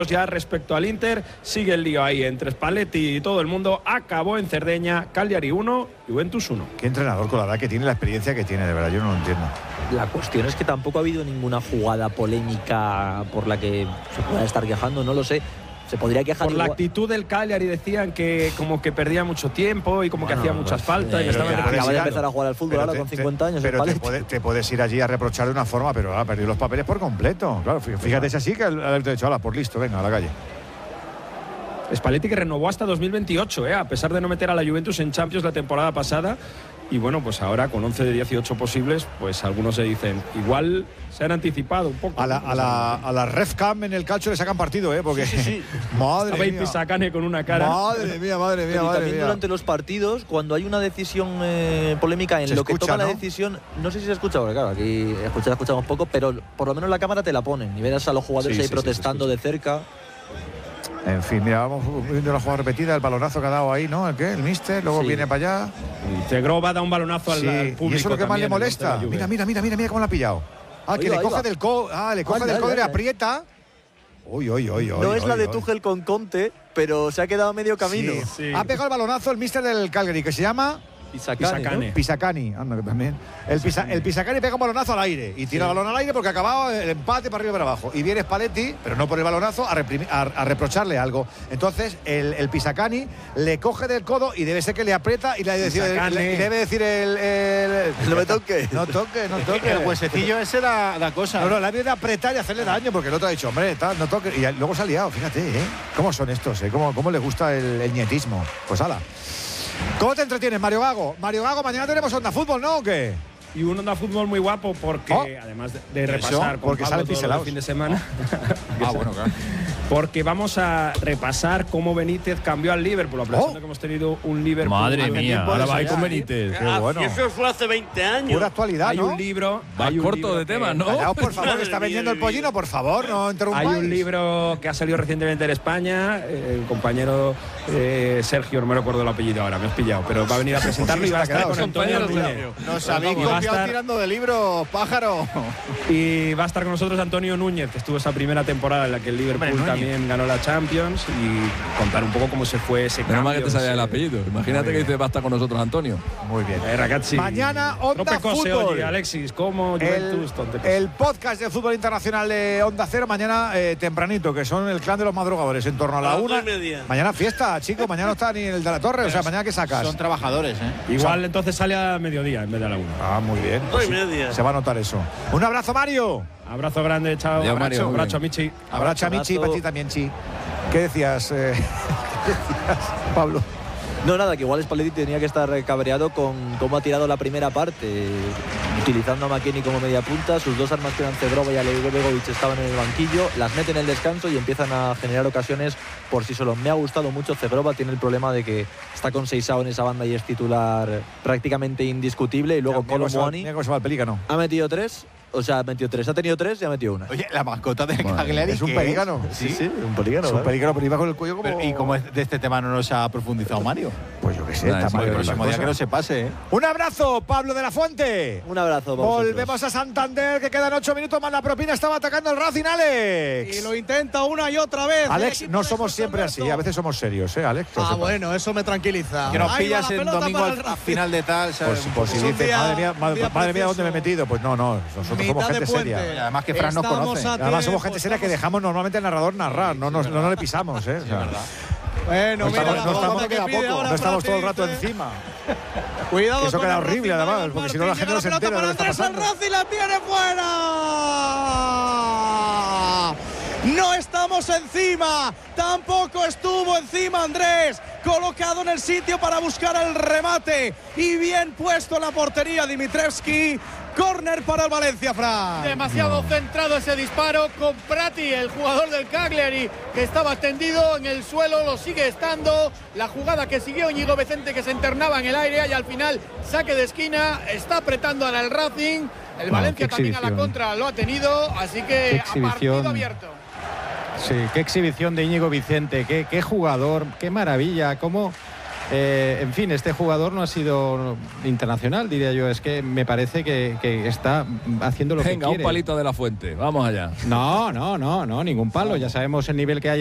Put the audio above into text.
Ya respecto al Inter, sigue el lío ahí entre Spalletti y todo el mundo. Acabó en Cerdeña, Cagliari 1, Juventus 1. Qué entrenador, con la edad que tiene, la experiencia que tiene, de verdad, yo no lo entiendo. La cuestión es que tampoco ha habido ninguna jugada polémica por la que se pueda estar quejando, no lo sé. Se podría quejar por la actitud del Cagliari, decían que como que perdía mucho tiempo y como que hacía muchas faltas. Acaba de empezar a jugar al fútbol ahora con 50 años. Pero te puedes ir allí a reprochar de una forma, pero ha perdido los papeles por completo. Claro, fíjate, es así que el dicho, hala, por listo, venga, a la calle. Spalletti que renovó hasta 2028, a pesar de no meter a la Juventus en Champions la temporada pasada. Y bueno, pues ahora con 11 de 18 posibles, pues algunos se dicen, igual se han anticipado un poco. A la Refcam en el calcio le sacan partido, porque sí. Madre mía. Pisacane con una cara. Madre mía. También durante los partidos, cuando hay una decisión polémica en lo que toma la decisión, no sé si se escucha, porque claro, aquí escuchamos poco, pero por lo menos la cámara te la ponen y verás a los jugadores ahí protestando de cerca. En fin, mira, vamos viendo la jugada repetida, el balonazo que ha dado ahí, ¿no? ¿El míster? Luego viene para allá. Y Tegrova da un balonazo al público. Y eso es lo que más le molesta. Mira cómo lo ha pillado. Que le coge del codo. Le coge del codo y le aprieta. No es la de Tuchel con Conte, pero se ha quedado a medio camino. Sí. Ha pegado el balonazo el míster del Cagliari, que se llama Pisacani, anda que también. El Pisacani pega un balonazo al aire y tira el balón al aire porque ha acabado el empate para arriba y para abajo. Y viene Spalletti, pero no por el balonazo, a reprocharle algo. Entonces el Pisacani le coge del codo y debe ser que le aprieta y le debe decir no me toque. No toque. El huesecillo ese da cosa. No, la viene a apretar y hacerle daño porque el otro ha dicho, hombre, no toque. Y luego se ha liado, fíjate, ¿Cómo son estos, ¿Cómo les gusta el nietismo? Pues ala. ¿Cómo te entretienes, Mario Gago? Mario Gago, mañana tenemos Onda Fútbol, ¿no? ¿O qué? Y un Onda Fútbol muy guapo porque, además de repasar con porque Pablo todo el fin de semana. Bueno, claro. Porque vamos a repasar cómo Benítez cambió al Liverpool, aprovechando que hemos tenido un Liverpool. Madre mía, ahora va a ir con Benítez. Qué bueno. Eso fue hace 20 años. Pura actualidad, Hay un libro. Va corto de temas, ¿no? Callaos, por favor, que está vendiendo el pollino, por favor, no interrumpáis. Hay un libro que ha salido recientemente en España, el compañero Sergio, no me recuerdo el apellido ahora, me has pillado, pero va a venir a presentarlo y va a estar con Antonio Núñez. Nos habéis copiado tirando de libros, pájaro. Y va a estar con nosotros Antonio Núñez, que estuvo esa primera temporada en la que el Liverpool también ganó la Champions, y contar un poco cómo se fue ese cambio. Menos mal que te sabía el apellido. Imagínate que dice, va a estar con nosotros Antonio. Muy bien. Ragazzi. Mañana Onda Fútbol. Oye, Alexis, ¿cómo Juventus? El podcast de fútbol internacional de Onda Cero mañana tempranito, que son el clan de los madrugadores, en torno a la 1:30. Mañana fiesta, chicos, mañana no está ni el de la Torre, o sea, mañana ¿qué sacas? Son trabajadores, Igual entonces sale a mediodía en vez de a la 1. Muy bien. Pues se va a notar eso. Un abrazo, Mario. Abrazo grande, chao. Adiós, Mario. Abrazo a Michi. Abrazo a Michi, para ti también, Chi. ¿Qué decías, Pablo? No, nada, que igual Spalletti tenía que estar cabreado con cómo ha tirado la primera parte, utilizando a McKennie como media punta. Sus dos armas, que eran Zegrova y Alegovic, estaban en el banquillo, las meten en el descanso y empiezan a generar ocasiones por sí solos. Me ha gustado mucho Zegrova, tiene el problema de que está con Seisao en esa banda y es titular prácticamente indiscutible. Y luego Kolo Muani mira cómo se va el pelícano. ha metido 3. O sea, ha metido 3, ha tenido 3 y ha metido 1. Oye, la mascota del Cagliari es un pelícano. Sí, un pelícano. Es un pelícano, pero iba con el cuello como... ¿Y cómo de este tema no nos ha profundizado Mario? Pues yo qué sé, el próximo día que no se pase, Un abrazo, Pablo de la Fuente. Un abrazo. Volvemos a Santander, que quedan 8 minutos más la propina. Estaba atacando el Racing, Alex. Y lo intenta una y otra vez. Alex, no somos siempre así, a veces somos serios, Alex. Bueno, eso me tranquiliza. Que nos pillas en domingo al final de tal, ¿sabes? Pues si dices, madre mía, ¿dónde me he metido? Pues no, nosotros somos gente seria. Y además que Fran nos conoce. Además somos gente seria que dejamos normalmente al narrador narrar, no le pisamos, ¿eh? Bueno, no estamos todo el rato encima. Cuidado. Eso queda horrible, además, porque si no la gente no se entera de lo que está pasando. Racing la tiene fuera. No estamos encima, tampoco estuvo encima Andrés, colocado en el sitio para buscar el remate y bien puesto en la portería Dimitrievski. Córner para el Valencia, Fran. Demasiado centrado ese disparo con Prati, el jugador del Cagliari, que estaba tendido en el suelo, lo sigue estando. La jugada que siguió Íñigo Vicente, que se internaba en el aire y al final saque de esquina, está apretando al Racing. El Valencia también a la contra lo ha tenido, así que a partido abierto. Sí, qué exhibición de Íñigo Vicente, qué jugador, qué maravilla, cómo En fin, este jugador no ha sido internacional, diría yo. Es que me parece que está haciendo lo que quiere. Venga, un palito de la Fuente. Vamos allá. No, ningún palo. Ya sabemos el nivel que hay